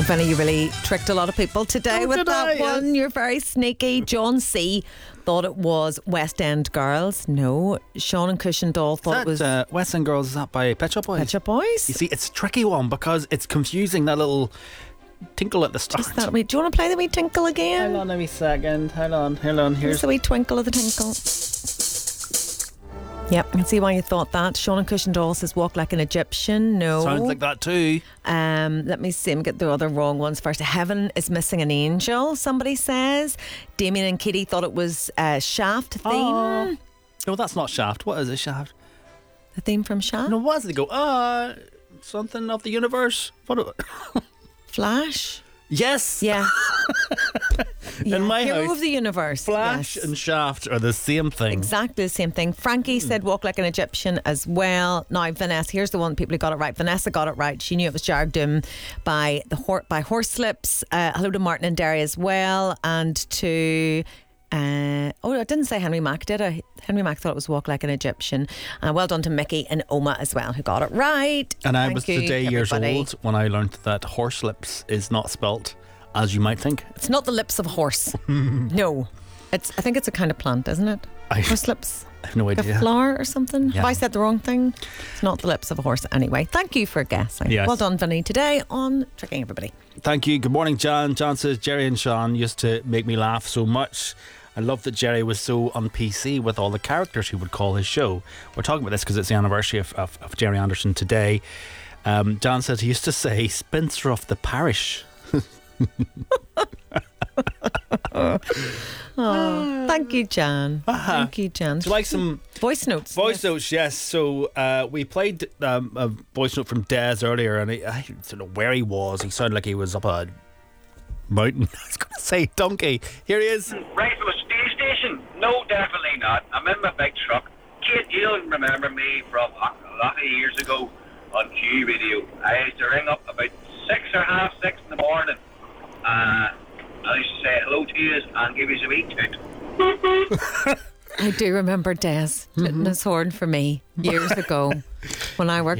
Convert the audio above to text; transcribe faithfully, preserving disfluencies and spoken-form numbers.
Vinny, you really tricked a lot of people today Oh, with did that I? one. Yes. You're very sneaky. John C. thought it was West End Girls. No. Sean and Cushendall thought That it was uh, West End Girls, is that by Pet Shop Boys? Pet Shop Boys. You see, it's a tricky one because it's confusing, that little tinkle at the start. Is that wee, do you want to play the wee tinkle again? Hold on a wee second. Hold on, hold on. Here's Here's the wee twinkle of the tinkle. Yep, I can see why you thought that. Sean and Cushendall says walk like an Egyptian. No. sounds like that too. Um, let me see. Let me get the other wrong ones first. Heaven is missing an angel, somebody says. Damien and Kitty thought it was uh, Shaft theme. Oh. No, that's not Shaft. What is it, Shaft? The theme from Shaft? No, what is it? They go, ah, something of the universe. What? A- Flash? yes. Yeah. yeah. In my Hero house, of the universe. Flash yes. and Shaft are the same thing. Exactly the same thing. Frankie said walk like an Egyptian as well. Now Vanessa, here's the one people who got it right. Vanessa got it right. She knew it was Jared Doom by the hor- by Horselips. Uh, hello to Martin and Derry as well, and to uh, oh I didn't say Henry Mack, did I? Henry Mack thought it was walk like an Egyptian. Uh, well done to Mickey and Oma as well, who got it right. And I Thank was you, today years everybody. old when I learned that Horselips is not spelt as you might think. It's not the lips of a horse. No, it's. I think it's a kind of plant, isn't it? I- Horselips. I have no Like idea. a flower or something. Yeah. Have I said the wrong thing? It's not the lips of a horse. Anyway, thank you for guessing. Yes. Well done, Vinny, today on Tricking Everybody. Thank you. Good morning, John. John says Jerry and Sean used to make me laugh so much. I love that Jerry was so on P C with all the characters he would call his show. We're talking about this because it's the anniversary of, of, of Jerry Anderson today. Um, John says he used to say spinster of the parish. Oh, thank you, Jan. Thank you, Jan. Do you like some Voice notes. voice Yes. notes? Yes. So uh, we played um, a voice note from Des earlier, and he, I don't know where he was. He sounded like he was up a mountain. I was going to say donkey. Here he is. Right, it was space station. No, definitely not. I'm in my big truck. Kate, you'll remember me from a lot of years ago on Q Radio. I used to ring up about six or half six in the morning. Uh, I used to say hello to you and give you a wee toot. I do remember Des tooting his horn for me years ago when I worked